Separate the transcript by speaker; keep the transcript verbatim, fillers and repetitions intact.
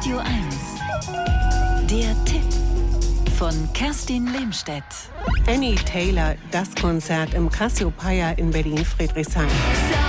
Speaker 1: Radio eins. Der Tipp von Kerstin Lehmstedt.
Speaker 2: Annie Taylor, das Konzert im Cassiopeia in Berlin-Friedrichshain.